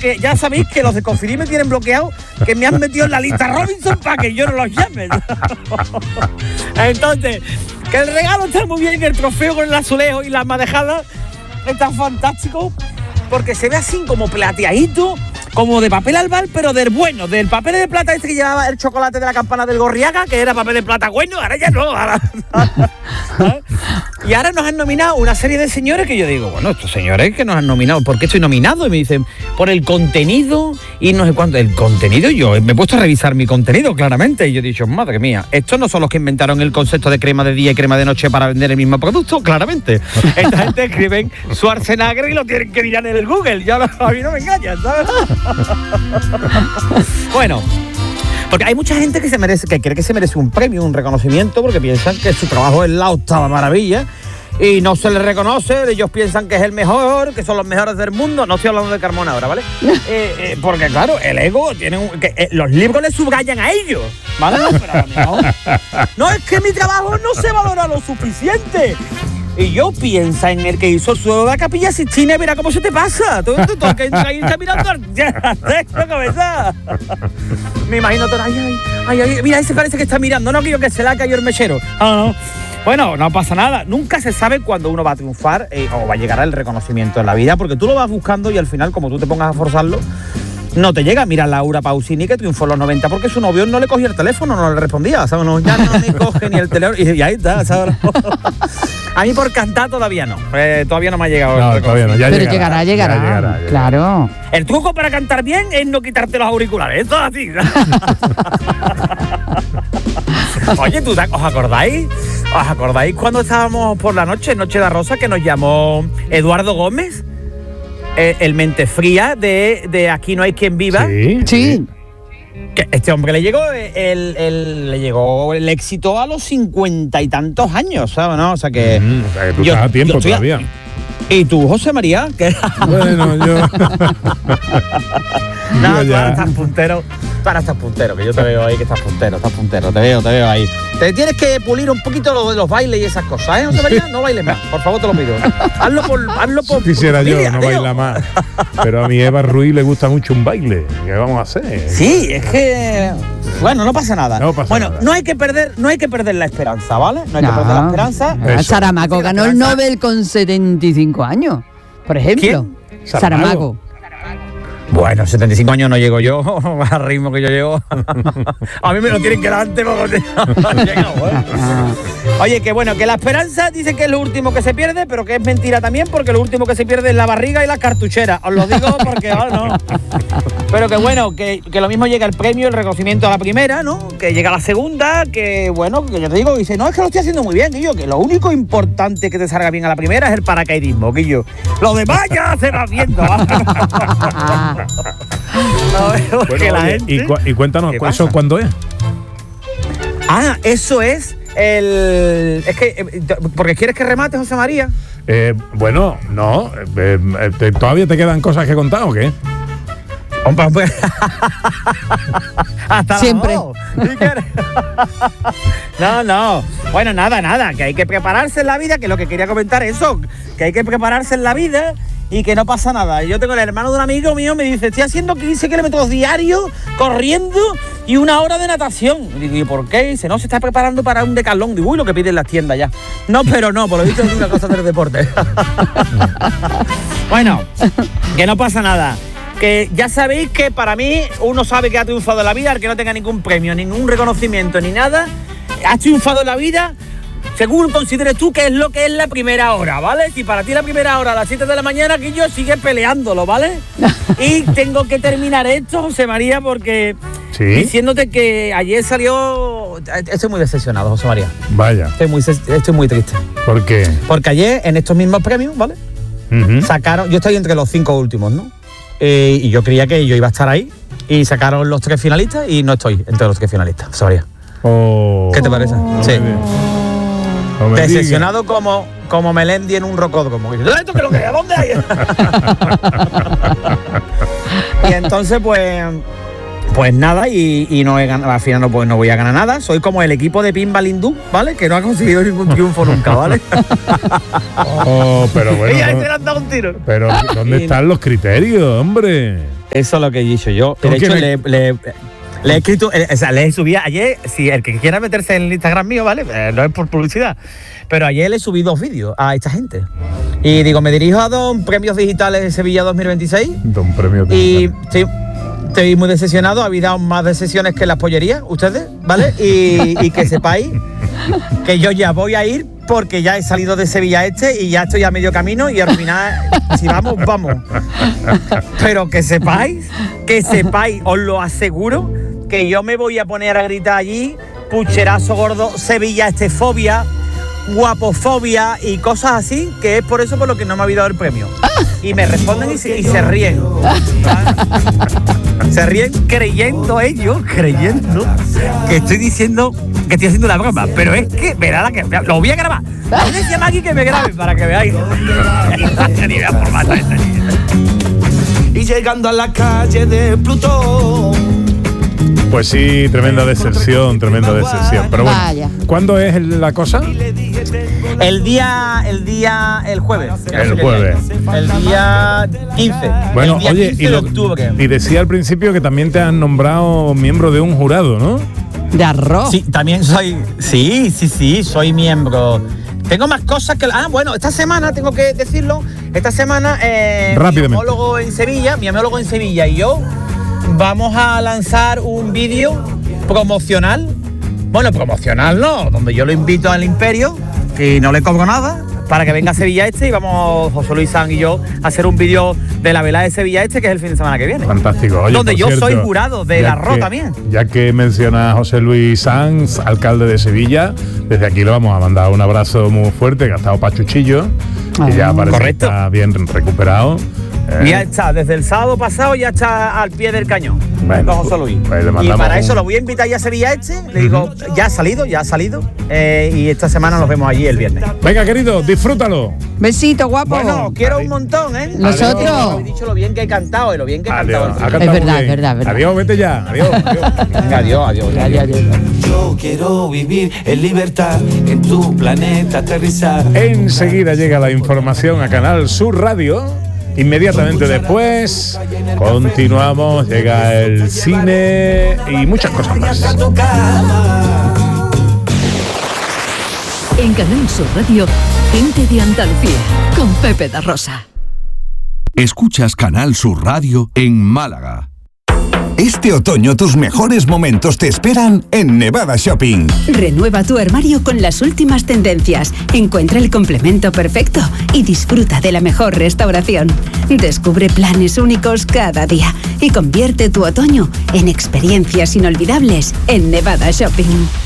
que ya sabéis que los de Confidir me tienen bloqueado, que me han metido en la lista Robinson para que yo no los llame. Entonces, que el regalo está muy bien, el trofeo con el azulejo y las madejadas está fantástico, porque se ve así como plateadito, como de papel albal, pero del bueno, del papel de plata este que llevaba el chocolate de la campana del Gorriaga, que era papel de plata bueno, ahora ya no. Ahora, y ahora nos han nominado una serie de señores que yo digo, bueno, estos señores que nos han nominado, ¿por qué estoy nominado? Y me dicen, por el contenido y no sé cuánto. El contenido, yo me he puesto a revisar mi contenido, claramente, y yo he dicho, madre mía, estos no son los que inventaron el concepto de crema de día y crema de noche para vender el mismo producto, claramente. Esta gente escriben Schwarzenegger y lo tienen que mirar en el Google, ya a mí no me engañan, ¿sabes? Bueno, porque hay mucha gente que cree que se merece un premio, un reconocimiento, porque piensan que su trabajo es la octava maravilla y no se les reconoce. Ellos piensan que es el mejor, que son los mejores del mundo. No estoy hablando de Carmona ahora, ¿vale? Porque claro, el ego tiene los libros le subrayan a ellos, ¿vale? Pero no, es que mi trabajo no se valora lo suficiente. Y yo piensa en el que hizo el suelo de la Capilla Sixtina y mira cómo se te pasa. Todo que entra ahí está mirando la cabeza. Me imagino todo, ay, mira, ese parece que está mirando. No quiero que se le ha caído el mechero. No. Bueno, no pasa nada. Nunca se sabe cuándo uno va a triunfar o va a llegar al reconocimiento en la vida, porque tú lo vas buscando y al final, como tú te pongas a forzarlo, no te llega. Mira, Laura Pausini, que triunfó en los 90 porque su novio no le cogía el teléfono, no le respondía, ¿sabes? No, ya no me coge ni el teléfono y ahí está, ¿sabes? A mí por cantar todavía no, todavía no me ha llegado. No, todavía no, ya pero llegará. Claro. El truco para cantar bien es no quitarte los auriculares, eso es así. Oye, ¿os acordáis? ¿Os acordáis cuando estábamos por la noche de Rosa, que nos llamó Eduardo Gómez? El mente fría de Aquí no hay quien viva. Sí. Que este hombre le llegó el éxito a los 50 y tantos años, ¿sabes? ¿No? O sea que tú estás a tiempo todavía. ¿Y tú, José María? ¿Qué? Bueno, yo... No, tú ahora estás puntero. Tú ahora estás puntero, que yo te veo ahí que estás puntero. Te veo ahí. Te tienes que pulir un poquito lo de los bailes y esas cosas, ¿eh? José María, no bailes más, por favor te lo pido. Hazlo por quisiera yo familia, no tío. baila más. Pero a mi Eva Ruiz le gusta mucho un baile. ¿Qué vamos a hacer? Sí, es que... Bueno, no pasa nada. Nada. No hay que perder la esperanza, ¿vale? No hay que perder la esperanza. Saramago ganó el Nobel con 75 años, por ejemplo. ¿Quién? Saramago. Bueno, 75 años no llego yo, al ritmo que yo llego. A mí me lo tienen que dar antes porque no llego, Oye, que bueno, que la esperanza dicen que es lo último que se pierde, pero que es mentira también, porque lo último que se pierde es la barriga y la cartuchera. Os lo digo porque, no. Pero que bueno, que lo mismo llega el premio, el reconocimiento a la primera, ¿no? Que llega a la segunda, que bueno, que yo te digo, dice, no, es que lo estoy haciendo muy bien, Guillo, que lo único importante que te salga bien a la primera es el paracaidismo, Guillo. Lo demás ya se va viendo. Bueno, la gente... y cuéntanos, ¿eso cuándo es? Eso es es que... ¿Porque quieres que remate, José María? Bueno, no. ¿Todavía te quedan cosas que contar o qué? Hombre, hasta siempre. No. Bueno, nada, que hay que prepararse en la vida, que lo que quería comentar es eso, que hay que prepararse en la vida y que no pasa nada. Yo tengo el hermano de un amigo mío, me dice, estoy haciendo 15 kilómetros diarios, corriendo y 1 hora de natación. Y digo, ¿y por qué? Dice, no, se está preparando para un decalón. Digo, uy, lo que piden las tiendas ya. No, pero no, por lo visto es una cosa del deporte. Bueno, que no pasa nada. Que ya sabéis que para mí uno sabe que ha triunfado en la vida, el que no tenga ningún premio, ningún reconocimiento ni nada, ha triunfado en la vida según consideres tú que es lo que es la primera hora, ¿vale? Si para ti la primera hora a las 7 de la mañana, que yo sigue peleándolo, ¿vale? Y tengo que terminar esto, José María, porque diciéndote que ayer salió... Estoy muy decepcionado, José María. Vaya. Estoy muy triste. ¿Por qué? Porque ayer en estos mismos premios, ¿vale? Sacaron... Yo estoy entre los 5 últimos, ¿no? Y yo creía que yo iba a estar ahí y sacaron los 3 finalistas y no estoy entre los 3 finalistas, Soria. ¿Qué te parece? Sí. Decepcionado como Melendi en un rocódromo. ¿Esto qué es lo que es? ¿Dónde hay? Y entonces, pues Pues nada, y no he ganado, al final no voy a ganar nada. Soy como el equipo de Pinball Hindú, ¿vale? Que no ha conseguido ningún triunfo nunca, ¿vale? Oh, pero bueno. Ella se le han dado un tiro. Pero ¿dónde están los criterios, hombre? Eso es lo que he dicho yo. De hecho, le he escrito, o sea, le subí ayer, si el que quiera meterse en el Instagram mío, ¿vale? No es por publicidad. Pero ayer le subí 2 vídeos a esta gente. Y digo, me dirijo a Don Premios Digitales de Sevilla 2026. Don Premios Y Digitales. sí, estoy muy decepcionado. Habéis dado más de sesiones que las pollerías, ustedes, ¿vale? Y que sepáis que yo ya voy a ir porque ya he salido de Sevilla Este y ya estoy a medio camino y al final, si vamos, vamos. Pero que sepáis, os lo aseguro, que yo me voy a poner a gritar allí, pucherazo gordo, Sevilla Este fobia, guapofobia y cosas así, que es por eso por lo que no me ha habido el premio. Y me responden y se ríen. Se ríen creyendo que estoy diciendo que estoy haciendo una broma, pero es que verá lo voy a grabar. Voy a llamar aquí que me graben para que veáis. Y llegando a la calle de Plutón. Pues sí, tremenda decepción. Pero bueno, Vaya. ¿cuándo es la cosa? El jueves. El jueves. El día 15. Bueno, el día oye, 15 de octubre. y decía al principio que también te han nombrado miembro de un jurado, ¿no? De arroz. Sí, también soy. Sí, soy miembro. Tengo más cosas que. Bueno, esta semana, tengo que decirlo. Esta semana, Rápidamente. mi homólogo en Sevilla y yo vamos a lanzar un vídeo promocional. Bueno, promocional no, donde yo lo invito al Imperio, que no le cobro nada, para que venga a Sevilla Este y vamos, José Luis Sanz y yo, a hacer un vídeo de la velada de Sevilla Este, que es el fin de semana que viene. Fantástico. Oye, donde por yo cierto, soy jurado del arroz también. Ya que menciona a José Luis Sanz, alcalde de Sevilla, desde aquí le vamos a mandar un abrazo muy fuerte, que ha estado pachuchillo, y ya parece Correcto. que está bien recuperado. Ya está, desde el sábado pasado ya está al pie del cañón. Bueno, con José Luis. pues le Y mandamos para eso un- lo voy a invitar ya a Sevilla Este. Le digo, ya ha salido. Y esta semana nos vemos allí el viernes. Venga, querido, disfrútalo. Besito, guapo. Bueno, quiero un montón, ¿eh? Nosotros. Habéis dicho lo bien que he cantado y lo bien que he Adiós. cantado. Ha cantado Es verdad, muy bien. es verdad. Adiós, vete ya. Adiós. Venga, adiós. Yo quiero vivir en libertad, en tu planeta aterrizar. Enseguida llega la información a Canal Sur Radio. Inmediatamente después continuamos, llega el cine y muchas cosas más. A tu cama. En Canal Sur Radio, Gente de Andalucía, con Pepe da Rosa. Escuchas Canal Sur Radio en Málaga. Este otoño tus mejores momentos te esperan en Nevada Shopping. Renueva tu armario con las últimas tendencias, encuentra el complemento perfecto y disfruta de la mejor restauración. Descubre planes únicos cada día y convierte tu otoño en experiencias inolvidables en Nevada Shopping.